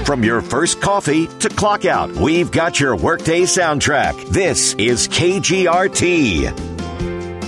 From your first coffee to clock out, we've got your workday soundtrack. This is KGRT.